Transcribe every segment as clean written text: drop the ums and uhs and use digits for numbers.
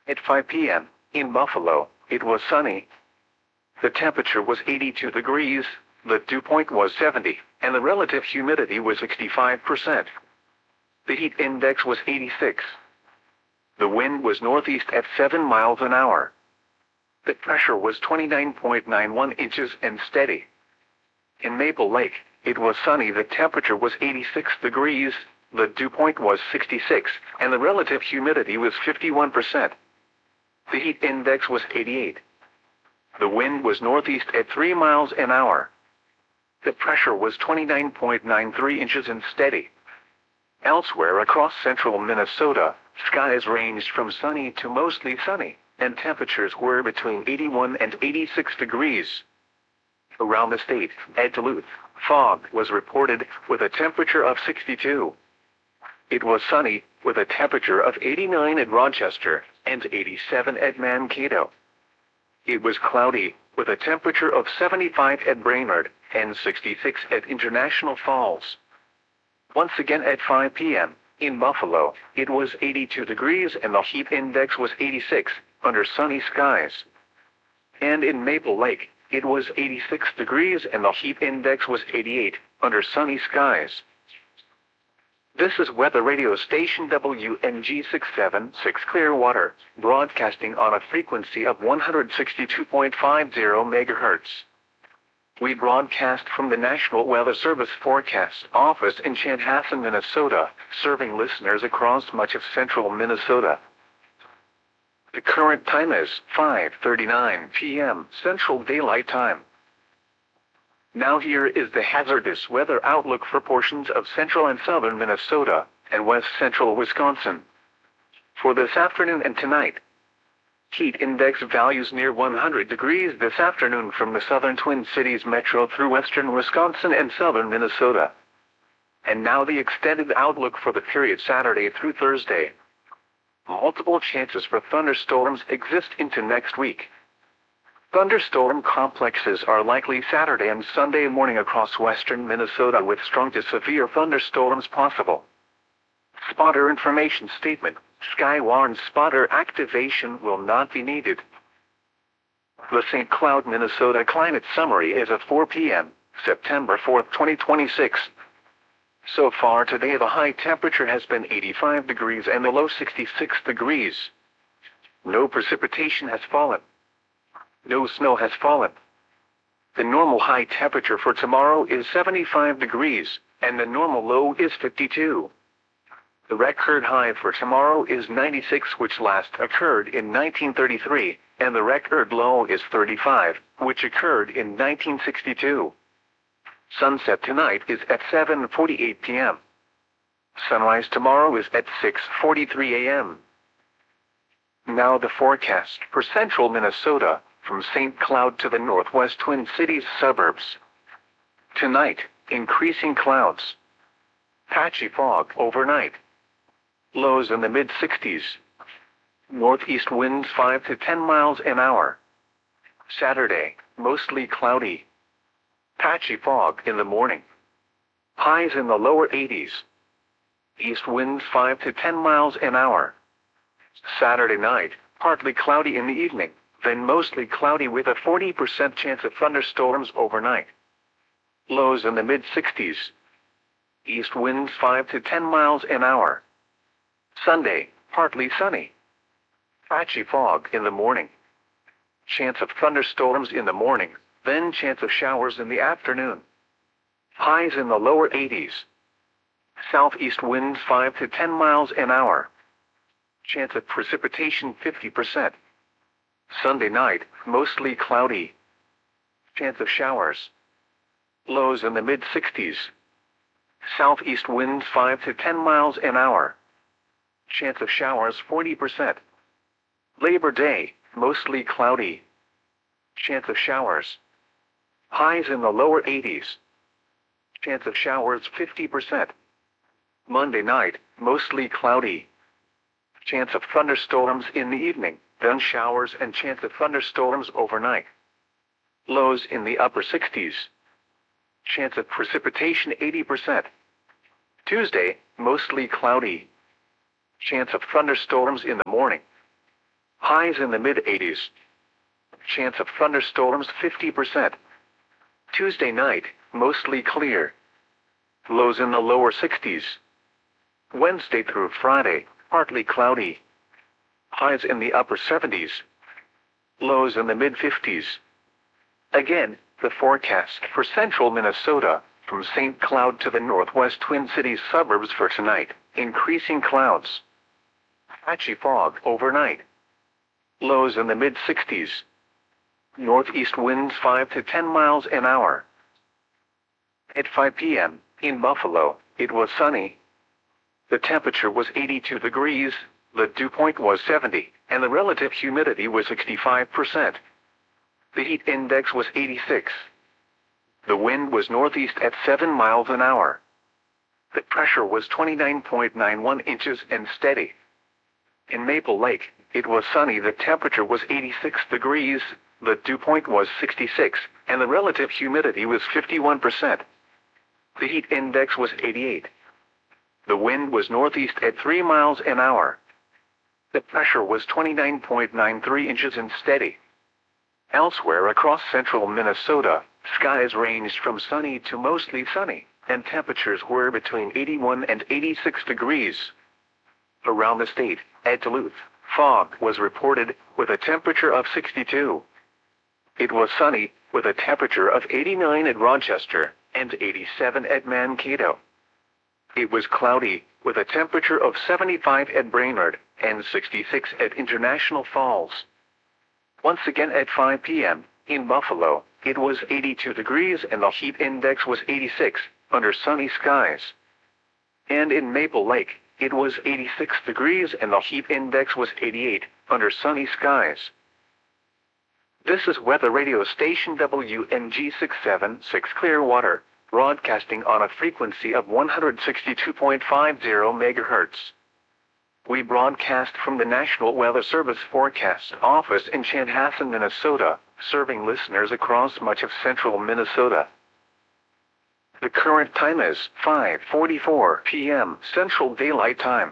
At 5 p.m., in Buffalo, it was sunny. The temperature was 82 degrees, the dew point was 70, and the relative humidity was 65%. The heat index was 86. The wind was northeast at 7 miles an hour. The pressure was 29.91 inches and steady. In Maple Lake, it was sunny. The temperature was 86 degrees, the dew point was 66, and the relative humidity was 51%. The heat index was 88. The wind was northeast at 3 miles an hour. The pressure was 29.93 inches and steady. Elsewhere across central Minnesota, skies ranged from sunny to mostly sunny, and temperatures were between 81 and 86 degrees. Around the state, at Duluth, fog was reported with a temperature of 62. It was sunny, with a temperature of 89 at Rochester and 87 at Mankato. It was cloudy, with a temperature of 75 at Brainerd and 66 at International Falls. Once again at 5 p.m., in Buffalo, it was 82 degrees and the heat index was 86, under sunny skies. And in Maple Lake, it was 86 degrees and the heat index was 88, under sunny skies. This is weather radio station WNG 676 Clearwater, broadcasting on a frequency of 162.50 MHz. We broadcast from the National Weather Service Forecast Office in Chanhassen, Minnesota, serving listeners across much of central Minnesota. The current time is 5:39 p.m. Central Daylight Time. Now here is the hazardous weather outlook for portions of central and southern Minnesota and west central Wisconsin. For this afternoon and tonight, heat index values near 100 degrees this afternoon from the southern Twin Cities metro through western Wisconsin and southern Minnesota. And now the extended outlook for the period Saturday through Thursday. Multiple chances for thunderstorms exist into next week. Thunderstorm complexes are likely Saturday and Sunday morning across western Minnesota with strong to severe thunderstorms possible. Spotter information statement. Skywarn spotter activation will not be needed. The St. Cloud, Minnesota climate summary is at 4 p.m., September 4, 2026. So far today the high temperature has been 85 degrees and the low 66 degrees. No precipitation has fallen. No snow has fallen. The normal high temperature for tomorrow is 75 degrees, and the normal low is 52. The record high for tomorrow is 96, which last occurred in 1933, and the record low is 35, which occurred in 1962. Sunset tonight is at 7:48 p.m. Sunrise tomorrow is at 6:43 a.m. Now the forecast for central Minnesota, from St. Cloud to the northwest Twin Cities suburbs. Tonight, increasing clouds. Patchy fog overnight. Lows in the mid-60s. Northeast winds 5 to 10 miles an hour. Saturday, mostly cloudy. Patchy fog in the morning. Highs in the lower 80s. East winds 5 to 10 miles an hour. Saturday night, partly cloudy in the evening, then mostly cloudy with a 40% chance of thunderstorms overnight. Lows in the mid-60s. East winds 5 to 10 miles an hour. Sunday, partly sunny. Patchy fog in the morning. Chance of thunderstorms in the morning, then chance of showers in the afternoon. Highs in the lower 80s. Southeast winds 5 to 10 miles an hour. Chance of precipitation 50%. Sunday night, mostly cloudy. Chance of showers. Lows in the mid-60s. Southeast winds 5 to 10 miles an hour. Chance of showers 40%. Labor Day, mostly cloudy. Chance of showers. Highs in the lower 80s. Chance of showers 50%. Monday night, mostly cloudy. Chance of thunderstorms in the evening, then showers and chance of thunderstorms overnight. Lows in the upper 60s. Chance of precipitation 80%. Tuesday, mostly cloudy. Chance of thunderstorms in the morning. Highs in the mid-80s. Chance of thunderstorms 50%. Tuesday night, mostly clear. Lows in the lower 60s. Wednesday through Friday, partly cloudy. Highs in the upper 70s. Lows in the mid-50s. Again, the forecast for central Minnesota, from St. Cloud to the northwest Twin Cities suburbs for tonight, increasing clouds. Patchy fog overnight. Lows in the mid-60s. Northeast winds 5 to 10 miles an hour. At 5 p.m., in Buffalo, it was sunny. The temperature was 82 degrees, the dew point was 70, and the relative humidity was 65%. The heat index was 86. The wind was northeast at 7 miles an hour. The pressure was 29.91 inches and steady. In Maple Lake, it was sunny. The temperature was 86 degrees, the dew point was 66, and the relative humidity was 51%. The heat index was 88. The wind was northeast at 3 miles an hour. The pressure was 29.93 inches and steady. Elsewhere across central Minnesota, skies ranged from sunny to mostly sunny, and temperatures were between 81 and 86 degrees. Around the state, at Duluth, fog was reported, with a temperature of 62. It was sunny, with a temperature of 89 at Rochester, and 87 at Mankato. It was cloudy, with a temperature of 75 at Brainerd, and 66 at International Falls. Once again at 5 p.m., in Buffalo, it was 82 degrees and the heat index was 86, under sunny skies. And in Maple Lake, it was 86 degrees and the heat index was 88, under sunny skies. This is weather radio station WNG 676 Clearwater, broadcasting on a frequency of 162.50 MHz. We broadcast from the National Weather Service Forecast Office in Chanhassen, Minnesota, serving listeners across much of central Minnesota. The current time is 5:44 p.m. Central Daylight Time.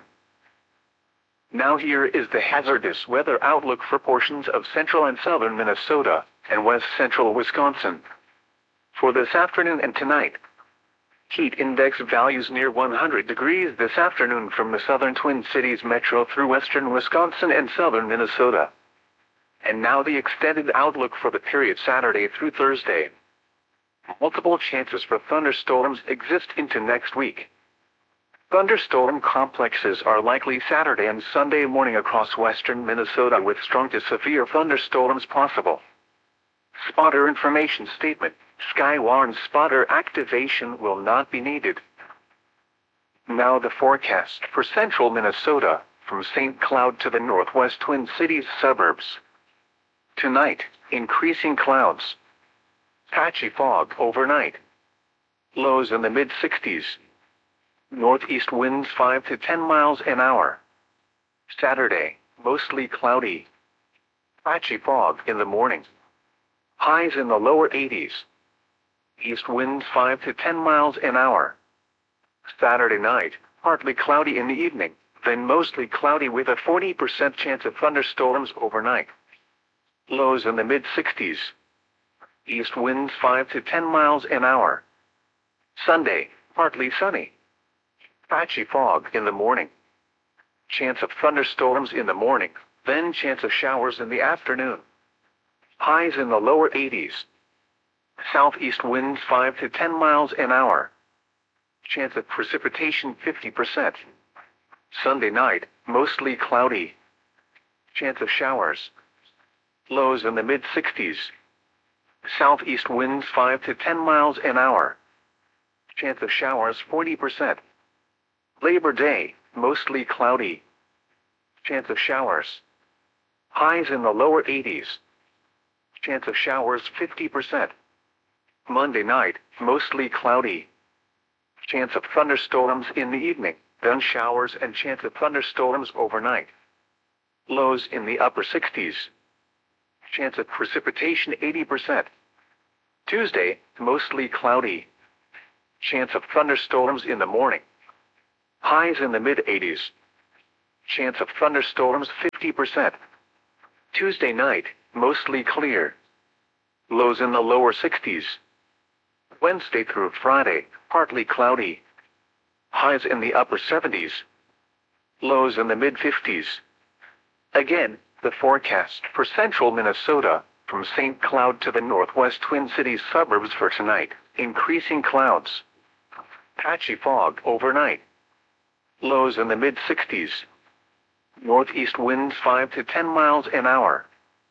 Now here is the hazardous weather outlook for portions of central and southern Minnesota, and west central Wisconsin. For this afternoon and tonight, heat index values near 100 degrees this afternoon from the southern Twin Cities metro through western Wisconsin and southern Minnesota. And now the extended outlook for the period Saturday through Thursday. Multiple chances for thunderstorms exist into next week. Thunderstorm complexes are likely Saturday and Sunday morning across western Minnesota, with strong to severe thunderstorms possible. Spotter information statement: Skywarn spotter activation will not be needed. Now the forecast for central Minnesota, from St. Cloud to the northwest Twin Cities suburbs. Tonight, increasing clouds. Patchy fog overnight. Lows in the mid-60s. Northeast winds 5 to 10 miles an hour. Saturday, mostly cloudy. Patchy fog in the morning. Highs in the lower 80s. East winds 5 to 10 miles an hour. Saturday night, partly cloudy in the evening, then mostly cloudy with a 40% chance of thunderstorms overnight. Lows in the mid-60s. East winds 5 to 10 miles an hour. Sunday, partly sunny. Patchy fog in the morning. Chance of thunderstorms in the morning, then chance of showers in the afternoon. Highs in the lower 80s. Southeast winds 5 to 10 miles an hour. Chance of precipitation 50%. Sunday night, mostly cloudy. Chance of showers. Lows in the mid-60s. Southeast winds 5 to 10 miles an hour. Chance of showers 40%. Labor Day, mostly cloudy. Chance of showers. Highs in the lower 80s. Chance of showers 50%. Monday night, mostly cloudy. Chance of thunderstorms in the evening, then showers and chance of thunderstorms overnight. Lows in the upper 60s. Chance of precipitation 80%. Tuesday, mostly cloudy. Chance of thunderstorms in the morning. Highs in the mid-80s. Chance of thunderstorms 50%. Tuesday night, mostly clear. Lows in the lower 60s. Wednesday through Friday, partly cloudy. Highs in the upper 70s. Lows in the mid-50s. Again, the forecast for central Minnesota, from St. Cloud to the northwest Twin Cities suburbs for tonight, increasing clouds. Patchy fog overnight. Lows in the mid-60s. Northeast winds 5 to 10 miles an hour.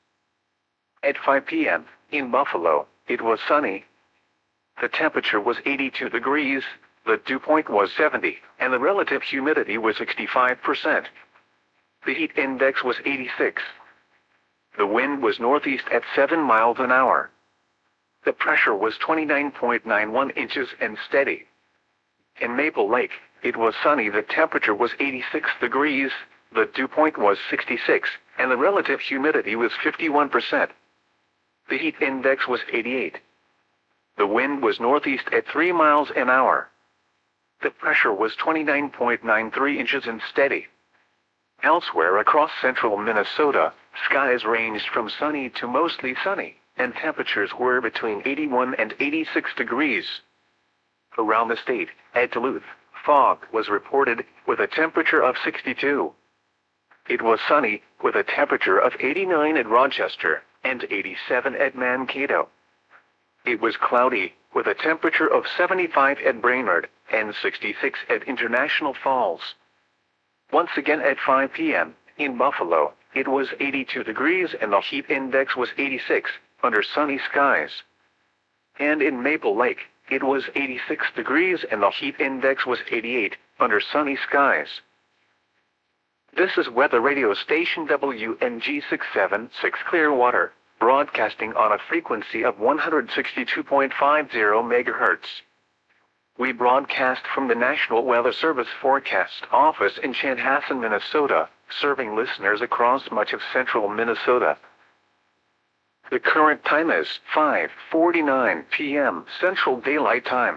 At 5 p.m., in Buffalo, it was sunny. The temperature was 82 degrees, the dew point was 70, and the relative humidity was 65%. The heat index was 86. The wind was northeast at 7 miles an hour. The pressure was 29.91 inches and steady. In Maple Lake, it was sunny. The temperature was 86 degrees, the dew point was 66, and the relative humidity was 51%. The heat index was 88. The wind was northeast at 3 miles an hour. The pressure was 29.93 inches and steady. Elsewhere across central Minnesota, skies ranged from sunny to mostly sunny, and temperatures were between 81 and 86 degrees. Around the state, at Duluth, fog was reported, with a temperature of 62. It was sunny, with a temperature of 89 at Rochester, and 87 at Mankato. It was cloudy, with a temperature of 75 at Brainerd, and 66 at International Falls. Once again at 5 p.m., in Buffalo, it was 82 degrees and the heat index was 86, under sunny skies. And in Maple Lake, it was 86 degrees and the heat index was 88, under sunny skies. This is weather radio station WNG 676 Clearwater, broadcasting on a frequency of 162.50 MHz. We broadcast from the National Weather Service Forecast Office in Chanhassen, Minnesota, serving listeners across much of central Minnesota. The current time is 5:49 p.m. Central Daylight Time.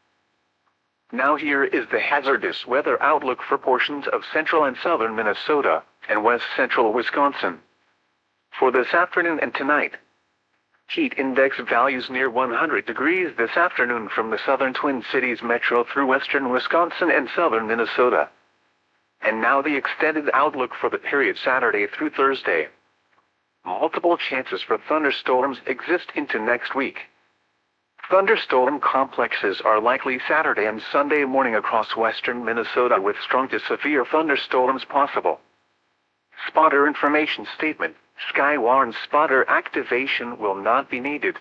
Now here is the hazardous weather outlook for portions of central and southern Minnesota and west central Wisconsin. For this afternoon and tonight, heat index values near 100 degrees this afternoon from the southern Twin Cities metro through western Wisconsin and southern Minnesota. And now the extended outlook for the period Saturday through Thursday. Multiple chances for thunderstorms exist into next week. Thunderstorm complexes are likely Saturday and Sunday morning across western Minnesota with strong to severe thunderstorms possible. Spotter information statement. Skywarn spotter activation will not be needed.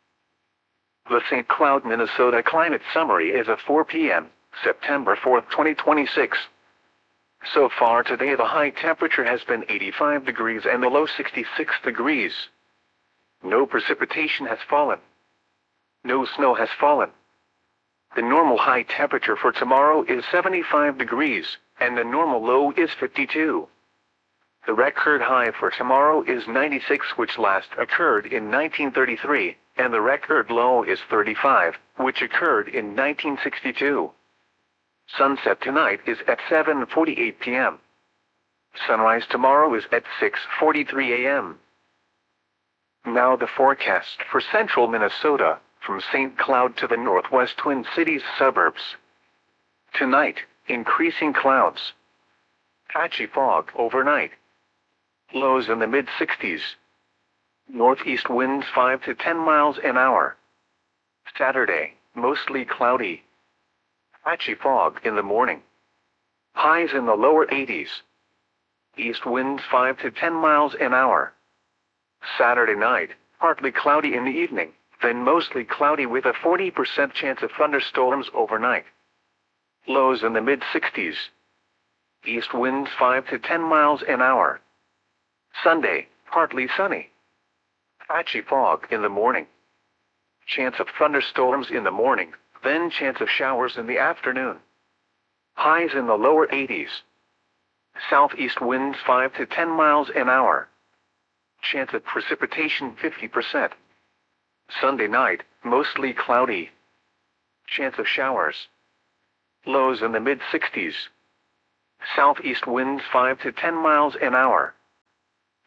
The St. Cloud, Minnesota climate summary is at 4 p.m., September 4, 2026. So far today the high temperature has been 85 degrees and the low 66 degrees. No precipitation has fallen. No snow has fallen. The normal high temperature for tomorrow is 75 degrees, and the normal low is 52. The record high for tomorrow is 96, which last occurred in 1933, and the record low is 35, which occurred in 1962. Sunset tonight is at 7:48 p.m. Sunrise tomorrow is at 6:43 a.m. Now the forecast for central Minnesota, from St. Cloud to the northwest Twin Cities suburbs. Tonight, increasing clouds. Patchy fog overnight. Lows in the mid-60s. Northeast winds 5 to 10 miles an hour. Saturday, mostly cloudy. Patchy fog in the morning. Highs in the lower 80s. East winds 5 to 10 miles an hour. Saturday night, partly cloudy in the evening, then mostly cloudy with a 40% chance of thunderstorms overnight. Lows in the mid-60s. East winds 5 to 10 miles an hour. Sunday, partly sunny. Patchy fog in the morning. Chance of thunderstorms in the morning, then chance of showers in the afternoon. Highs in the lower 80s. Southeast winds 5 to 10 miles an hour. Chance of precipitation 50%. Sunday night, mostly cloudy. Chance of showers. Lows in the mid-60s. Southeast winds 5 to 10 miles an hour.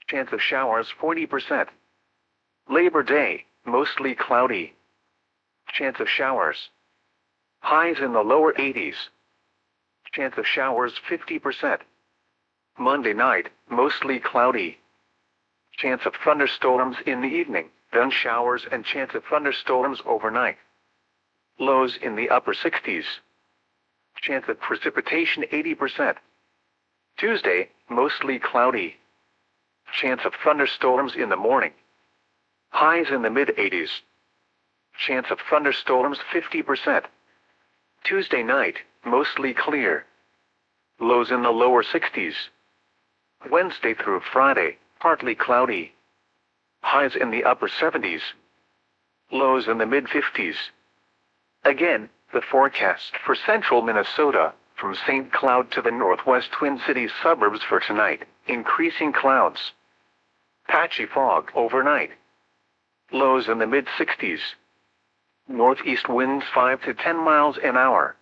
Chance of showers 40%. Labor Day, mostly cloudy. Chance of showers. Highs in the lower 80s. Chance of showers 50%. Monday night, mostly cloudy. Chance of thunderstorms in the evening, then showers and chance of thunderstorms overnight. Lows in the upper 60s. Chance of precipitation 80%. Tuesday, mostly cloudy. Chance of thunderstorms in the morning. Highs in the mid-80s. Chance of thunderstorms 50%. Tuesday night, mostly clear. Lows in the lower 60s. Wednesday through Friday, partly cloudy. Highs in the upper 70s. Lows in the mid-50s. Again, the forecast for central Minnesota, from St. Cloud to the northwest Twin Cities suburbs for tonight, increasing clouds. Patchy fog overnight. Lows in the mid-60s. Northeast winds 5 to 10 miles an hour.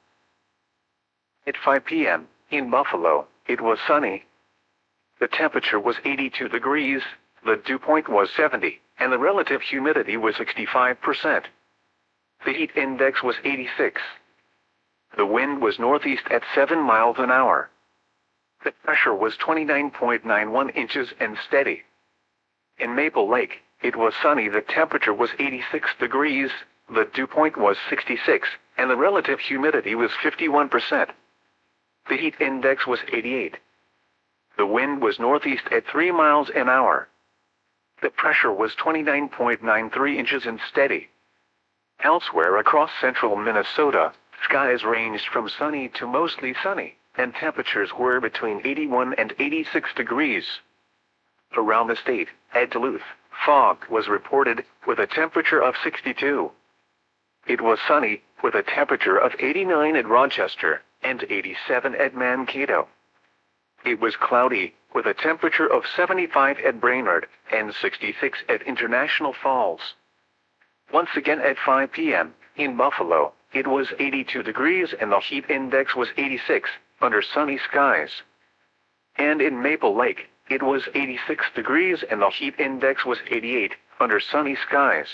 At 5 p.m., in Buffalo, it was sunny. The temperature was 82 degrees, the dew point was 70, and the relative humidity was 65%. The heat index was 86. The wind was northeast at 7 miles an hour. The pressure was 29.91 inches and steady. In Maple Lake, it was sunny. The temperature was 86 degrees, the dew point was 66, and the relative humidity was 51%. The heat index was 88. The wind was northeast at 3 miles an hour. The pressure was 29.93 inches and steady. Elsewhere across central Minnesota, skies ranged from sunny to mostly sunny, and temperatures were between 81 and 86 degrees. Around the state, at Duluth, fog was reported, with a temperature of 62. It was sunny, with a temperature of 89 at Rochester, and 87 at Mankato. It was cloudy, with a temperature of 75 at Brainerd, and 66 at International Falls. Once again at 5 p.m., in Buffalo, it was 82 degrees and the heat index was 86, under sunny skies. And in Maple Lake, it was 86 degrees and the heat index was 88, under sunny skies.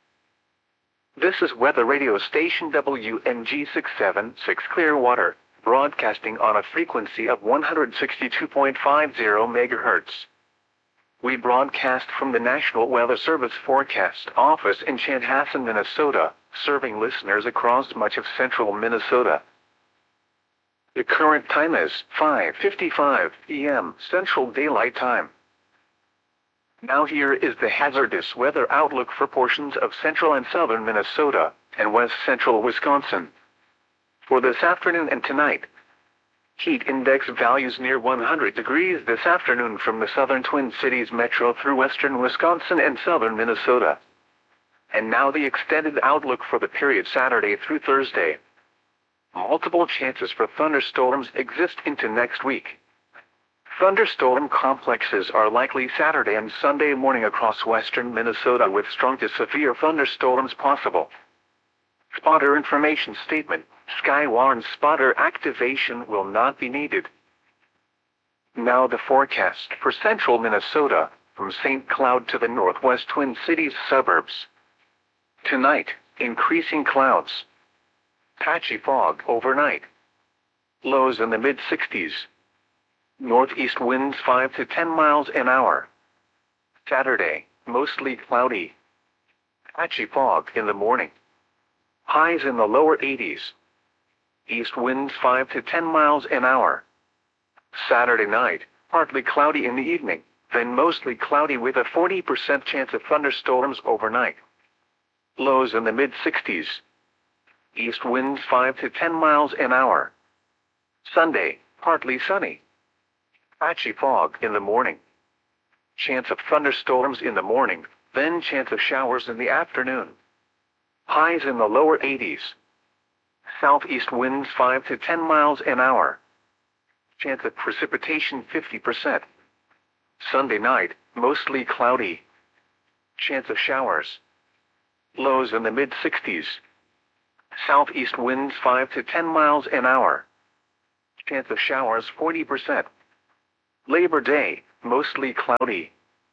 This is weather radio station WMG 676 Clearwater, broadcasting on a frequency of 162.50 MHz. We broadcast from the National Weather Service Forecast Office in Chanhassen, Minnesota, serving listeners across much of central Minnesota. The current time is 5:55 p.m. Central Daylight Time. Now here is the hazardous weather outlook for portions of central and southern Minnesota and west central Wisconsin. For this afternoon and tonight, heat index values near 100 degrees this afternoon from the southern Twin Cities metro through western Wisconsin and southern Minnesota. And now the extended outlook for the period Saturday through Thursday. Multiple chances for thunderstorms exist into next week. Thunderstorm complexes are likely Saturday and Sunday morning across western Minnesota with strong to severe thunderstorms possible. Spotter information statement. Skywarn spotter activation will not be needed. Now the forecast for central Minnesota, from St. Cloud to the northwest Twin Cities suburbs. Tonight, increasing clouds. Patchy fog overnight. Lows in the mid-60s. Northeast winds 5 to 10 miles an hour. Saturday, mostly cloudy. Patchy fog in the morning. Highs in the lower 80s. East winds 5 to 10 miles an hour. Saturday night, partly cloudy in the evening, then mostly cloudy with a 40% chance of thunderstorms overnight. Lows in the mid-60s. East winds 5 to 10 miles an hour. Sunday, partly sunny. Patchy fog in the morning. Chance of thunderstorms in the morning, then chance of showers in the afternoon. Highs in the lower 80s. Southeast winds 5 to 10 miles an hour. Chance of precipitation 50%. Sunday night, mostly cloudy. Chance of showers. Lows in the mid-60s. Southeast winds 5 to 10 miles an hour. Chance of showers 40%. Labor Day, mostly cloudy.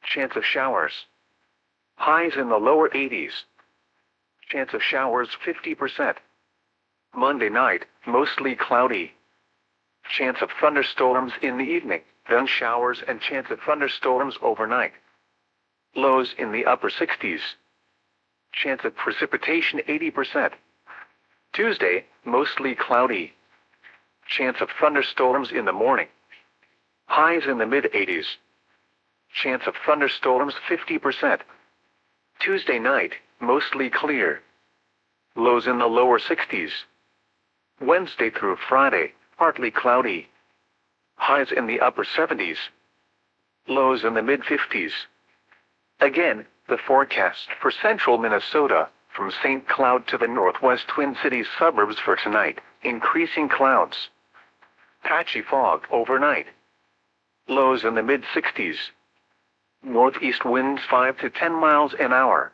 Chance of showers. Highs in the lower 80s. Chance of showers 50%. Monday night, mostly cloudy. Chance of thunderstorms in the evening, then showers and chance of thunderstorms overnight. Lows in the upper 60s. Chance of precipitation 80%. Tuesday, mostly cloudy. Chance of thunderstorms in the morning. Highs in the mid-80s. Chance of thunderstorms 50%. Tuesday night, mostly clear. Lows in the lower 60s. Wednesday through Friday, partly cloudy. Highs in the upper 70s. Lows in the mid-50s. Again, the forecast for central Minnesota, from St. Cloud to the northwest Twin Cities suburbs for tonight, increasing clouds. Patchy fog overnight. Lows in the mid-60s. Northeast winds 5 to 10 miles an hour.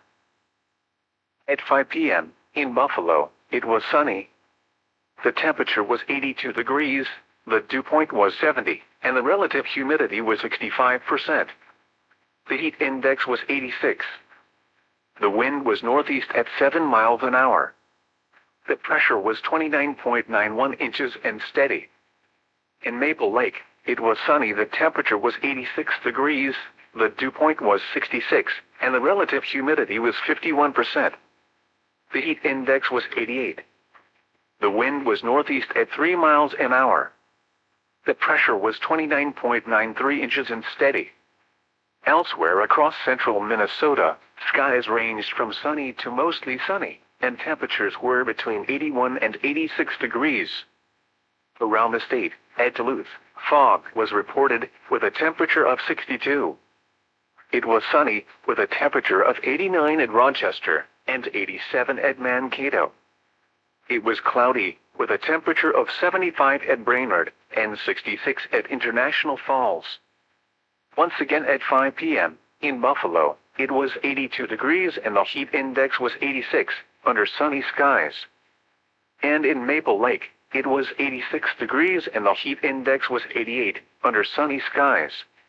At 5 p.m., in Buffalo, it was sunny. The temperature was 82 degrees, the dew point was 70, and the relative humidity was 65%. The heat index was 86. The wind was northeast at 7 miles an hour. The pressure was 29.91 inches and steady. In Maple Lake, it was sunny. The temperature was 86 degrees, the dew point was 66, and the relative humidity was 51%. The heat index was 88. The wind was northeast at 3 miles an hour. The pressure was 29.93 inches and steady. Elsewhere across central Minnesota, skies ranged from sunny to mostly sunny, and temperatures were between 81 and 86 degrees. Around the state, at Duluth, fog was reported, with a temperature of 62. It was sunny, with a temperature of 89 at Rochester, and 87 at Mankato. It was cloudy, with a temperature of 75 at Brainerd, and 66 at International Falls. Once again at 5 p.m., in Buffalo, it was 82 degrees and the heat index was 86, under sunny skies. And in Maple Lake, it was 86 degrees and the heat index was 88, under sunny skies.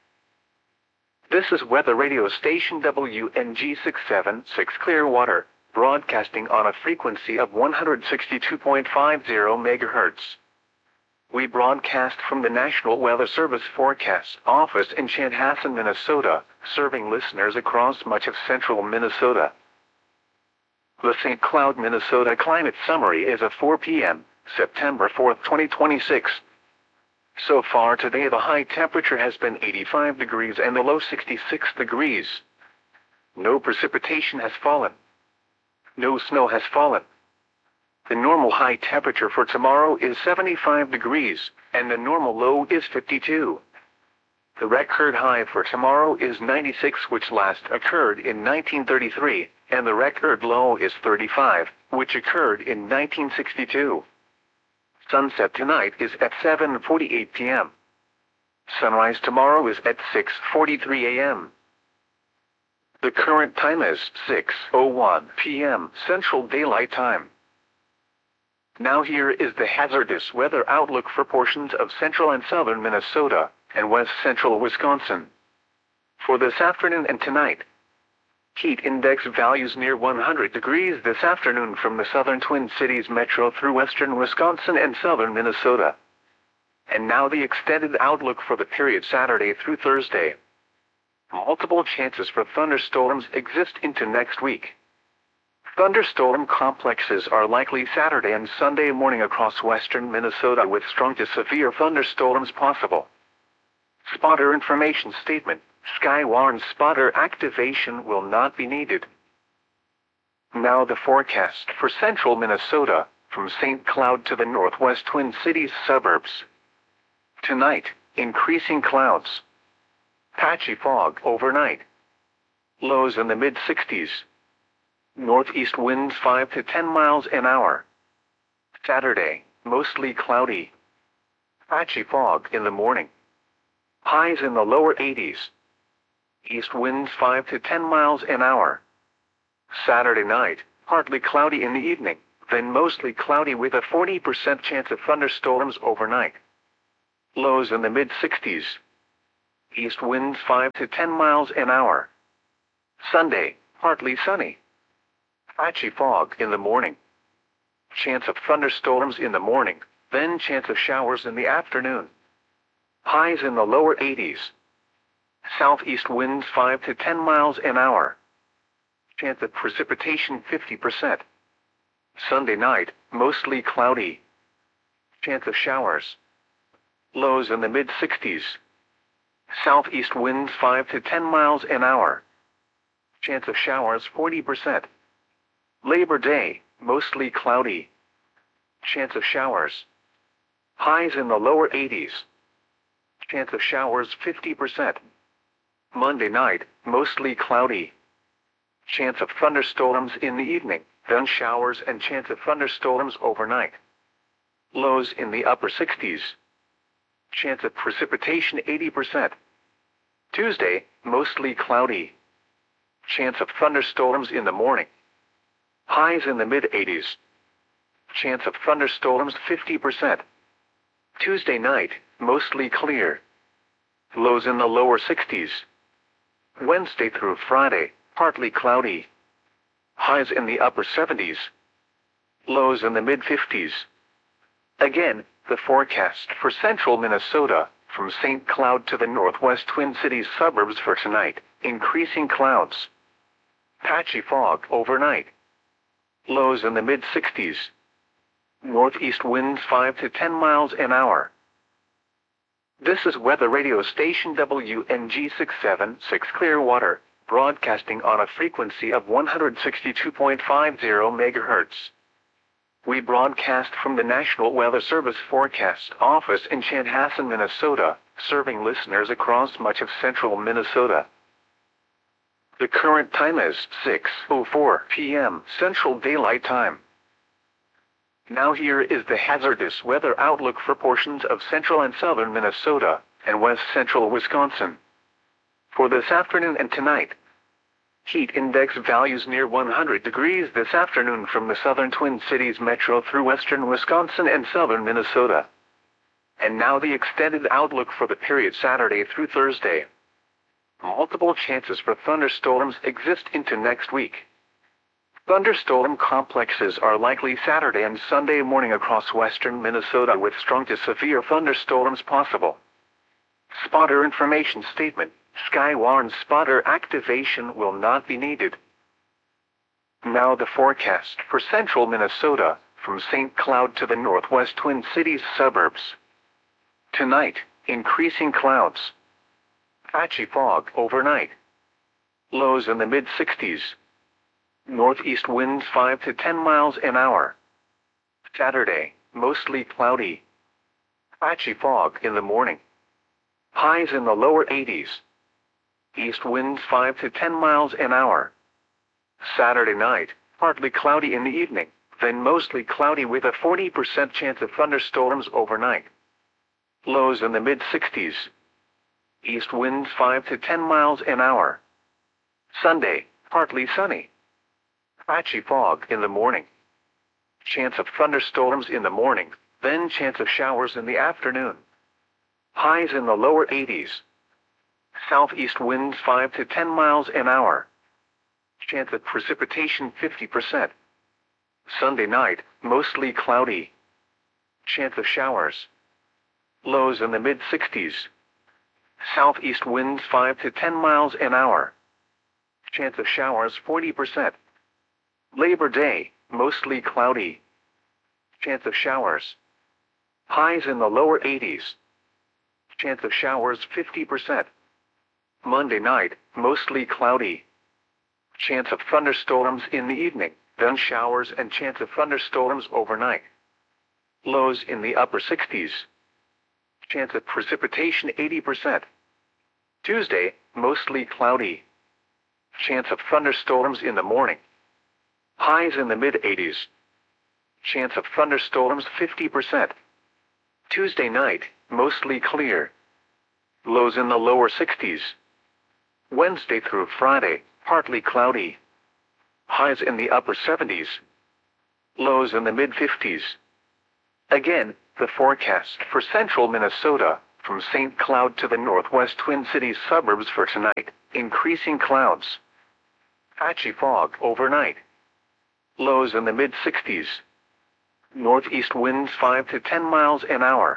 This is weather radio station WNG 676 Clearwater, broadcasting on a frequency of 162.50 MHz. We broadcast from the National Weather Service Forecast Office in Chanhassen, Minnesota, serving listeners across much of central Minnesota. The St. Cloud, Minnesota Climate Summary is at 4 p.m., September 4, 2026. So far today the high temperature has been 85 degrees and the low 66 degrees. No precipitation has fallen. No snow has fallen. The normal high temperature for tomorrow is 75 degrees, and the normal low is 52. The record high for tomorrow is 96, which last occurred in 1933, and the record low is 35, which occurred in 1962. Sunset tonight is at 7:48 p.m. Sunrise tomorrow is at 6:43 a.m. The current time is 6:01 p.m. Central Daylight Time. Now here is the hazardous weather outlook for portions of central and southern Minnesota and west central Wisconsin. For this afternoon and tonight, heat index values near 100 degrees this afternoon from the southern Twin Cities metro through western Wisconsin and southern Minnesota. And now the extended outlook for the period Saturday through Thursday. Multiple chances for thunderstorms exist into next week. Thunderstorm complexes are likely Saturday and Sunday morning across western Minnesota with strong to severe thunderstorms possible. Spotter information statement: Skywarn spotter activation will not be needed. Now the forecast for central Minnesota, from St. Cloud to the northwest Twin Cities suburbs. Tonight, increasing clouds. Patchy fog overnight. Lows in the mid-60s. Northeast winds 5 to 10 miles an hour. Saturday, mostly cloudy. Patchy fog in the morning. Highs in the lower 80s. East winds 5 to 10 miles an hour. Saturday night, partly cloudy in the evening, then mostly cloudy with a 40% chance of thunderstorms overnight. Lows in the mid-60s. East winds 5 to 10 miles an hour. Sunday, partly sunny. Patchy fog in the morning. Chance of thunderstorms in the morning, then chance of showers in the afternoon. Highs in the lower 80s. Southeast winds 5 to 10 miles an hour. Chance of precipitation 50%. Sunday night, mostly cloudy. Chance of showers. Lows in the mid-60s. Southeast winds 5 to 10 miles an hour. Chance of showers 40%. Labor Day, mostly cloudy. Chance of showers. Highs in the lower 80s. Chance of showers 50%. Monday night, mostly cloudy. Chance of thunderstorms in the evening, then showers and chance of thunderstorms overnight. Lows in the upper 60s. Chance of precipitation 80%. Tuesday, mostly cloudy. Chance of thunderstorms in the morning. Highs in the mid-80s. Chance of thunderstorms 50%. Tuesday night, mostly clear. Lows in the lower 60s. Wednesday through Friday, partly cloudy. Highs in the upper 70s. Lows in the mid-50s. Again, the forecast for central Minnesota, from St. Cloud to the northwest Twin Cities suburbs for tonight, increasing clouds. Patchy fog overnight. Lows in the mid-60s. Northeast winds 5 to 10 miles an hour. This is weather radio station WNG 676 Clearwater, broadcasting on a frequency of 162.50 MHz. We broadcast from the National Weather Service Forecast Office in Chanhassen, Minnesota, serving listeners across much of central Minnesota. The current time is 6:04 p.m. Central Daylight Time. Now here is the hazardous weather outlook for portions of central and southern Minnesota and west central Wisconsin. For this afternoon and tonight, heat index values near 100 degrees this afternoon from the southern Twin Cities metro through western Wisconsin and southern Minnesota. And now the extended outlook for the period Saturday through Thursday. Multiple chances for thunderstorms exist into next week. Thunderstorm complexes are likely Saturday and Sunday morning across western Minnesota with strong to severe thunderstorms possible. Spotter information statement. Skywarn spotter activation will not be needed. Now the forecast for central Minnesota, from St. Cloud to the northwest Twin Cities suburbs. Tonight, increasing clouds. Patchy fog overnight. Lows in the mid-60s. Northeast winds 5 to 10 miles an hour. Saturday, mostly cloudy. Patchy fog in the morning. Highs in the lower 80s. East winds 5 to 10 miles an hour. Saturday night, partly cloudy in the evening, then mostly cloudy with a 40% chance of thunderstorms overnight. Lows in the mid-60s. East winds 5 to 10 miles an hour. Sunday, partly sunny. Patchy fog in the morning. Chance of thunderstorms in the morning, then chance of showers in the afternoon. Highs in the lower 80s. Southeast winds 5 to 10 miles an hour. Chance of precipitation 50%. Sunday night, mostly cloudy. Chance of showers. Lows in the mid-60s. Southeast winds 5 to 10 miles an hour. Chance of showers 40%. Labor Day, mostly cloudy. Chance of showers. Highs in the lower 80s. Chance of showers 50%. Monday night, mostly cloudy. Chance of thunderstorms in the evening, then showers and chance of thunderstorms overnight. Lows in the upper 60s. Chance of precipitation 80%. Tuesday, mostly cloudy. Chance of thunderstorms in the morning. Highs in the mid-80s. Chance of thunderstorms 50%. Tuesday night, mostly clear. Lows in the lower 60s. Wednesday through Friday, partly cloudy. Highs in the upper 70s. Lows in the mid-50s. Again, the forecast for central Minnesota, from St. Cloud to the northwest Twin Cities suburbs for tonight. Increasing clouds. Patchy fog overnight. Lows in the mid-60s. Northeast winds 5 to 10 miles an hour.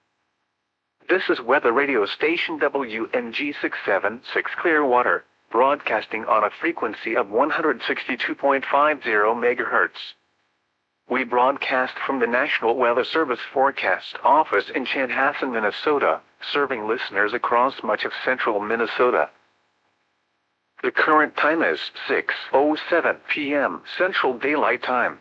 This is weather radio station WNG 676 Clearwater, broadcasting on a frequency of 162.50 MHz. We broadcast from the National Weather Service Forecast Office in Chanhassen, Minnesota, serving listeners across much of central Minnesota. The current time is 6:07 p.m. Central Daylight Time.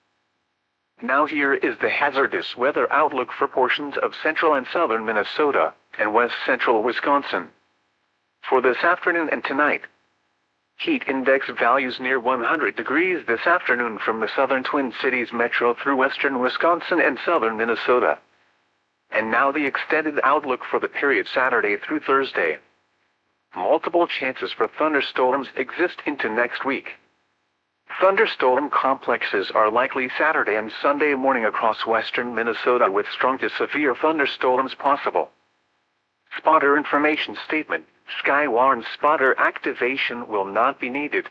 Now here is the hazardous weather outlook for portions of central and southern Minnesota and west central Wisconsin. For this afternoon and tonight, heat index values near 100 degrees this afternoon from the southern Twin Cities metro through western Wisconsin and southern Minnesota. And now the extended outlook for the period Saturday through Thursday. Multiple chances for thunderstorms exist into next week. Thunderstorm complexes are likely Saturday and Sunday morning across western Minnesota with strong to severe thunderstorms possible. Spotter information statement: Skywarn spotter activation will not be needed.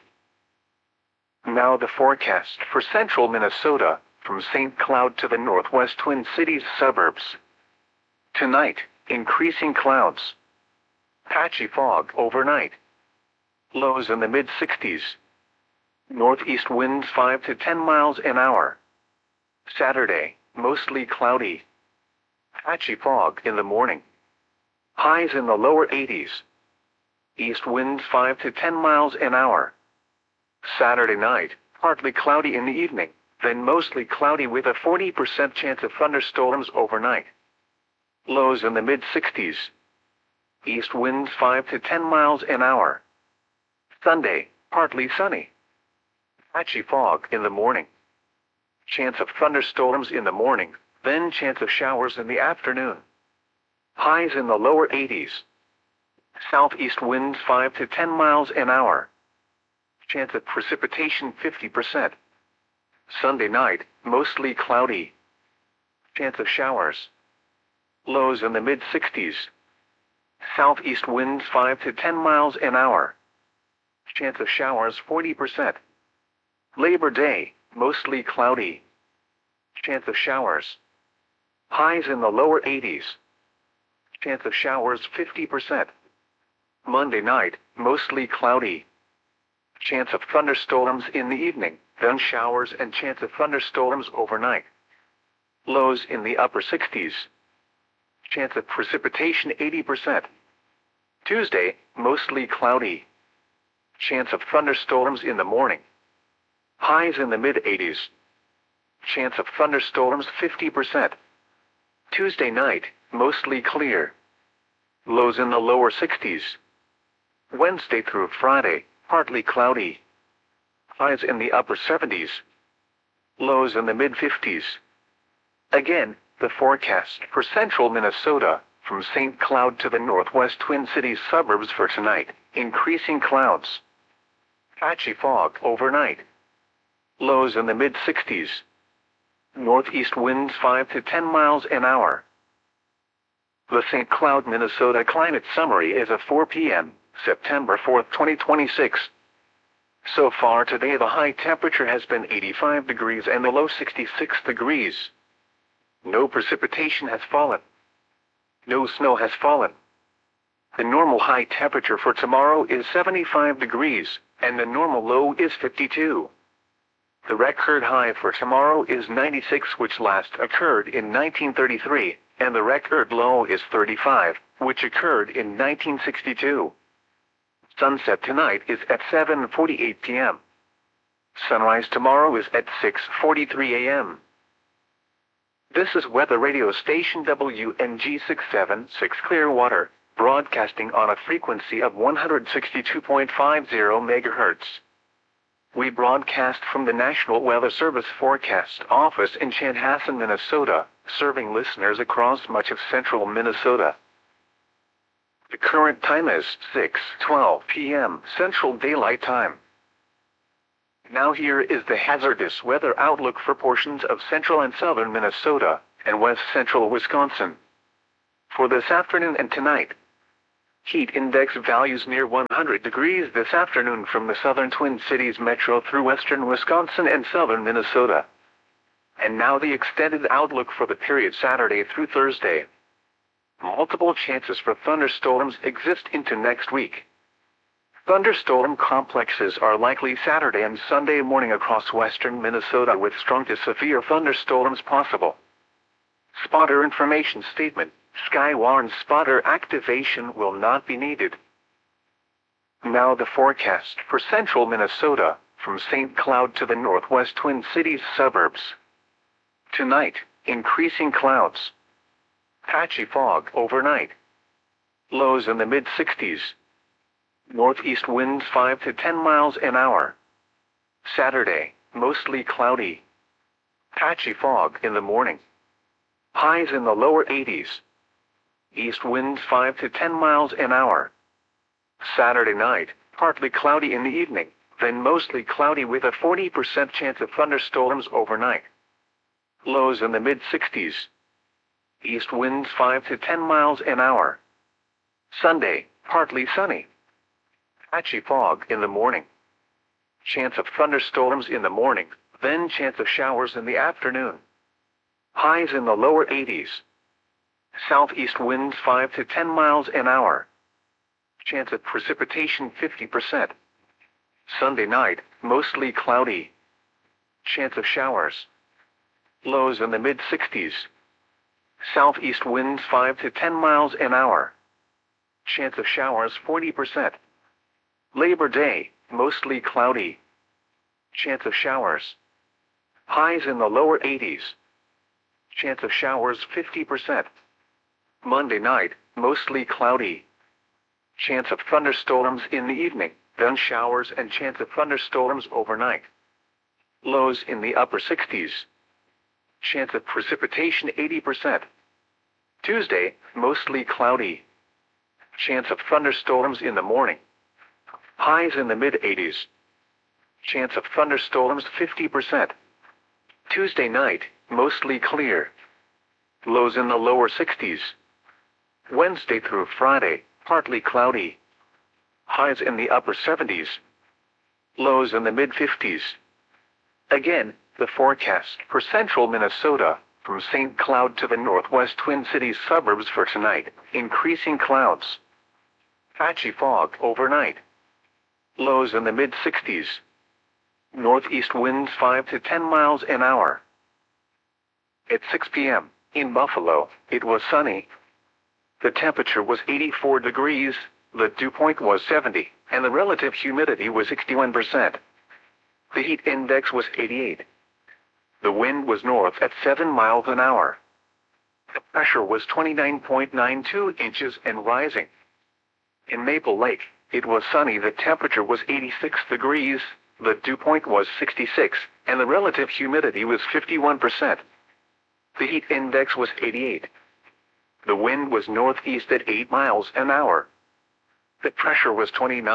Now the forecast for central Minnesota, from St. Cloud to the northwest Twin Cities suburbs. Tonight, increasing clouds. Patchy fog overnight. Lows in the mid-60s. Northeast winds 5 to 10 miles an hour. Saturday, mostly cloudy. Patchy fog in the morning. Highs in the lower 80s. East winds 5 to 10 miles an hour. Saturday night, partly cloudy in the evening, then mostly cloudy with a 40% chance of thunderstorms overnight. Lows in the mid-60s. East winds 5 to 10 miles an hour. Sunday, partly sunny. Patchy fog in the morning. Chance of thunderstorms in the morning, then chance of showers in the afternoon. Highs in the lower 80s. Southeast winds 5 to 10 miles an hour. Chance of precipitation 50%. Sunday night, mostly cloudy. Chance of showers. Lows in the mid-60s. Southeast winds 5 to 10 miles an hour. Chance of showers 40%. Labor Day, mostly cloudy. Chance of showers. Highs in the lower 80s. Chance of showers 50%. Monday night, mostly cloudy. Chance of thunderstorms in the evening, then showers and chance of thunderstorms overnight. Lows in the upper 60s. Chance of precipitation 80%. Tuesday, mostly cloudy. Chance of thunderstorms in the morning. Highs in the mid-80s. Chance of thunderstorms 50%. Tuesday night, mostly clear. Lows in the lower 60s. Wednesday through Friday, partly cloudy. Highs in the upper 70s. Lows in the mid-50s. Again, the forecast for central Minnesota, from St. Cloud to the northwest Twin Cities suburbs for tonight. Increasing clouds. Patchy fog overnight. Lows in the mid-60s. Northeast winds 5 to 10 miles an hour. The St. Cloud, Minnesota climate summary is at 4 p.m., September 4, 2026. So far today the high temperature has been 85 degrees and the low 66 degrees. No precipitation has fallen. No snow has fallen. The normal high temperature for tomorrow is 75 degrees, and the normal low is 52. The record high for tomorrow is 96, which last occurred in 1933, and the record low is 35, which occurred in 1962. Sunset tonight is at 7:48 p.m. Sunrise tomorrow is at 6:43 a.m. This is weather radio station WNG 676 Clearwater, broadcasting on a frequency of 162.50 MHz. We broadcast from the National Weather Service Forecast Office in Chanhassen, Minnesota, serving listeners across much of central Minnesota. The current time is 6:12 p.m. Central Daylight Time. Now here is the hazardous weather outlook for portions of central and southern Minnesota and west central Wisconsin. For this afternoon and tonight, heat index values near 100 degrees this afternoon from the southern Twin Cities metro through western Wisconsin and southern Minnesota. And now the extended outlook for the period Saturday through Thursday. Multiple chances for thunderstorms exist into next week. Thunderstorm complexes are likely Saturday and Sunday morning across western Minnesota with strong to severe thunderstorms possible. Spotter information statement. Skywarn spotter activation will not be needed. Now the forecast for central Minnesota, from St. Cloud to the northwest Twin Cities suburbs. Tonight, increasing clouds. Patchy fog overnight. Lows in the mid-60s. Northeast winds 5 to 10 miles an hour. Saturday, mostly cloudy. Patchy fog in the morning. Highs in the lower 80s. East winds 5 to 10 miles an hour. Saturday night, partly cloudy in the evening, then mostly cloudy with a 40% chance of thunderstorms overnight. Lows in the mid-60s. East winds 5 to 10 miles an hour. Sunday, partly sunny. Patchy fog in the morning. Chance of thunderstorms in the morning, then chance of showers in the afternoon. Highs in the lower 80s. Southeast winds 5 to 10 miles an hour. Chance of precipitation 50%. Sunday night, mostly cloudy. Chance of showers. Lows in the mid-60s. Southeast winds 5 to 10 miles an hour. Chance of showers 40%. Labor Day, mostly cloudy. Chance of showers. Highs in the lower 80s. Chance of showers 50%. Monday night, mostly cloudy. Chance of thunderstorms in the evening, then showers and chance of thunderstorms overnight. Lows in the upper 60s. Chance of precipitation 80%. Tuesday, mostly cloudy. Chance of thunderstorms in the morning. Highs in the mid-80s. Chance of thunderstorms 50%. Tuesday night, mostly clear. Lows in the lower 60s. Wednesday through Friday, partly cloudy. Highs in the upper 70s. Lows in the mid-50s. Again, the forecast for central Minnesota, from St. Cloud to the northwest Twin Cities suburbs for tonight, increasing clouds. Patchy fog overnight. Lows in the mid-60s. Northeast winds 5 to 10 miles an hour. At 6 p.m., in Buffalo, it was sunny. The temperature was 84 degrees, the dew point was 70, and the relative humidity was 61%. The heat index was 88. The wind was north at 7 miles an hour. The pressure was 29.92 inches and rising. In Maple Lake, it was sunny. The temperature was 86 degrees, the dew point was 66, and the relative humidity was 51%. The heat index was 88. The wind was northeast at 8 miles an hour. The pressure was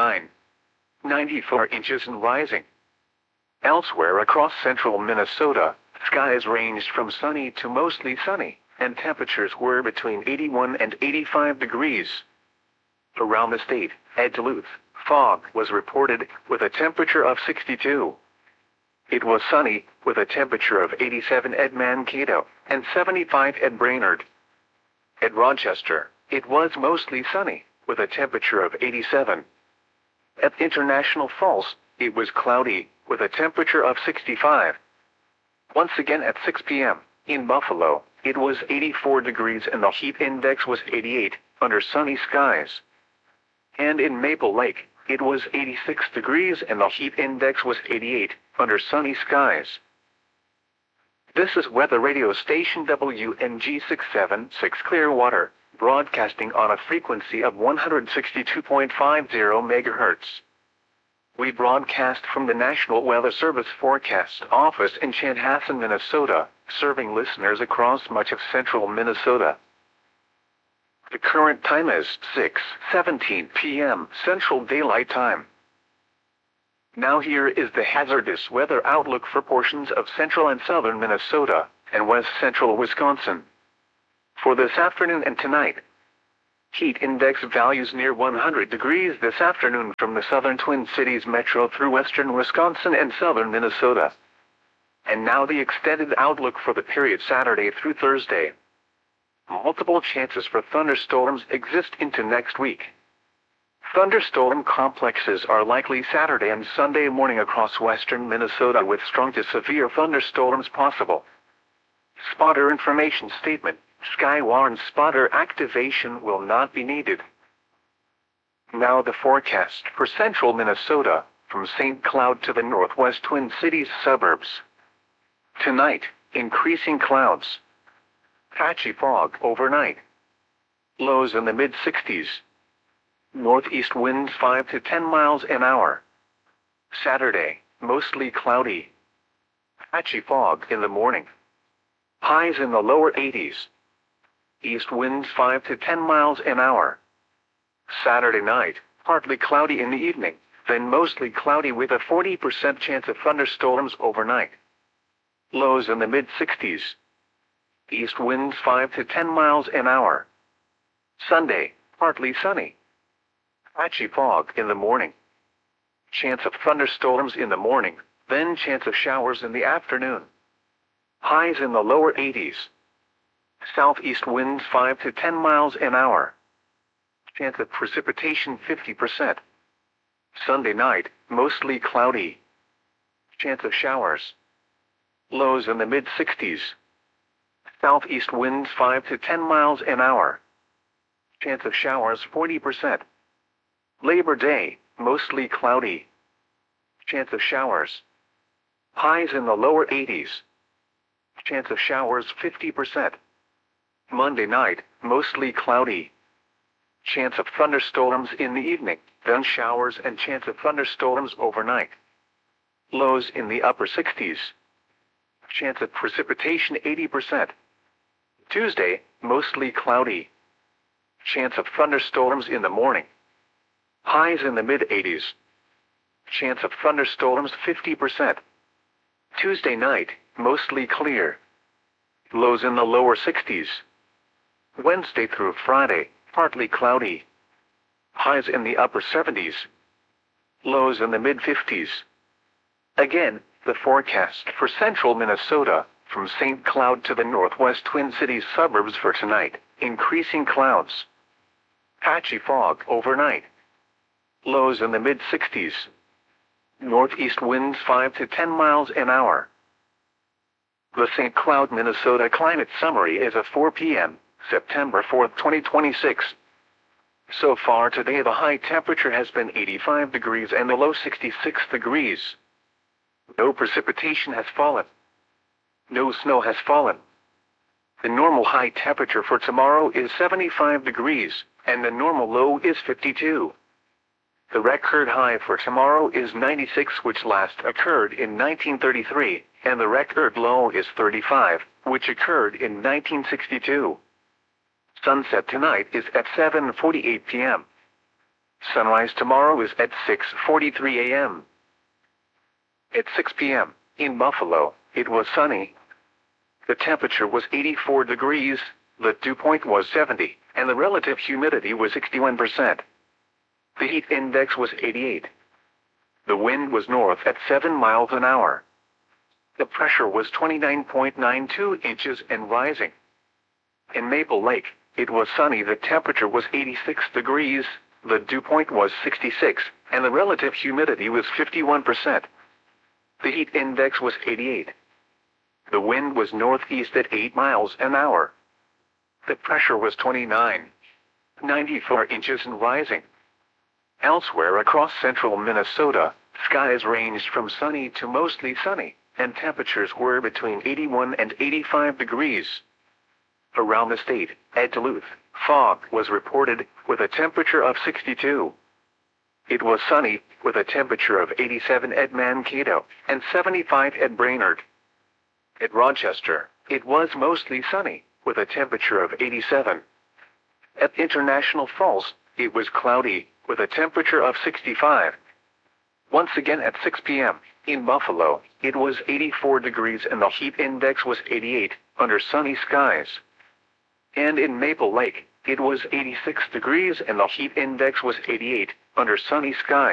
29.94 inches and rising. Elsewhere across central Minnesota, skies ranged from sunny to mostly sunny, and temperatures were between 81 and 85 degrees. Around the state, at Duluth, fog was reported with a temperature of 62. It was sunny with a temperature of 87 at Mankato and 75 at Brainerd. At Rochester, it was mostly sunny with a temperature of 87. At International Falls, it was cloudy with a temperature of 65. Once again at 6 p.m., in Buffalo, it was 84 degrees and the heat index was 88, under sunny skies. And in Maple Lake, it was 86 degrees and the heat index was 88, under sunny skies. This is weather radio station WNG 676 Clearwater, broadcasting on a frequency of 162.50 MHz. We broadcast from the National Weather Service Forecast Office in Chanhassen, Minnesota, serving listeners across much of central Minnesota. The current time is 6:17 p.m. Central Daylight Time. Now here is the hazardous weather outlook for portions of central and southern Minnesota and west central Wisconsin. For this afternoon and tonight, Heat index values near 100 degrees this afternoon from the southern Twin Cities metro through western Wisconsin and southern Minnesota. And now the extended outlook for the period Saturday through Thursday. Multiple chances for thunderstorms exist into next week. Thunderstorm complexes are likely Saturday and Sunday morning across western Minnesota with strong to severe thunderstorms possible. Spotter information statement. Skywarn spotter activation will not be needed. Now the forecast for central Minnesota, from St. Cloud to the northwest Twin Cities suburbs. Tonight, increasing clouds. Patchy fog overnight. Lows in the mid-60s. Northeast winds 5 to 10 miles an hour. Saturday, mostly cloudy. Patchy fog in the morning. Highs in the lower 80s. East winds 5 to 10 miles an hour. Saturday night, partly cloudy in the evening, then mostly cloudy with a 40% chance of thunderstorms overnight. Lows in the mid-60s. East winds 5 to 10 miles an hour. Sunday, partly sunny. Patchy fog in the morning. Chance of thunderstorms in the morning, then chance of showers in the afternoon. Highs in the lower 80s. Southeast winds 5 to 10 miles an hour. Chance of precipitation 50%. Sunday night, mostly cloudy. Chance of showers. Lows in the mid-60s. Southeast winds 5 to 10 miles an hour. Chance of showers 40%. Labor Day, mostly cloudy. Chance of showers. Highs in the lower 80s. Chance of showers 50%. Monday night, mostly cloudy. Chance of thunderstorms in the evening, then showers and chance of thunderstorms overnight. Lows in the upper 60s. Chance of precipitation 80%. Tuesday, mostly cloudy. Chance of thunderstorms in the morning. Highs in the mid-80s. Chance of thunderstorms 50%. Tuesday night, mostly clear. Lows in the lower 60s. Wednesday through Friday, partly cloudy. Highs in the upper 70s. Lows in the mid-50s. Again, the forecast for central Minnesota, from St. Cloud to the northwest Twin Cities suburbs for tonight, increasing clouds. Patchy fog overnight. Lows in the mid-60s. Northeast winds 5 to 10 miles an hour. The St. Cloud, Minnesota climate summary is at 4 p.m., September 4, 2026. So far today the high temperature has been 85 degrees and the low 66 degrees. No precipitation has fallen. No snow has fallen. The normal high temperature for tomorrow is 75 degrees, and the normal low is 52. The record high for tomorrow is 96, which last occurred in 1933, and the record low is 35, which occurred in 1962. Sunset tonight is at 7:48 p.m. Sunrise tomorrow is at 6:43 a.m. At 6 p.m., in Buffalo, it was sunny. The temperature was 84 degrees, the dew point was 70, and the relative humidity was 61%. The heat index was 88. The wind was north at 7 miles an hour. The pressure was 29.92 inches and rising. In Maple Lake, it was sunny. The temperature was 86 degrees, the dew point was 66, and the relative humidity was 51%. The heat index was 88. The wind was northeast at 8 miles an hour. The pressure was 29.94 inches and rising. Elsewhere across central Minnesota, skies ranged from sunny to mostly sunny, and temperatures were between 81 and 85 degrees. Around the state, at Duluth, fog was reported, with a temperature of 62. It was sunny, with a temperature of 87 at Mankato, and 75 at Brainerd. At Rochester, it was mostly sunny, with a temperature of 87. At International Falls, it was cloudy, with a temperature of 65. Once again at 6 p.m., in Buffalo, it was 84 degrees and the heat index was 88, under sunny skies. And in Maple Lake, It was 86 degrees and the heat index was 88, under sunny skies.